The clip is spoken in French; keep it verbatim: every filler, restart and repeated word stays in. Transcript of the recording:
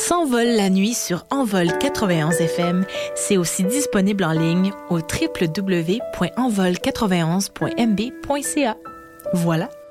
S'envole la nuit sur Envol quatre-vingt-onze F M. C'est aussi disponible en ligne au w w w point envol quatre-vingt-onze point m b point c a. Voilà,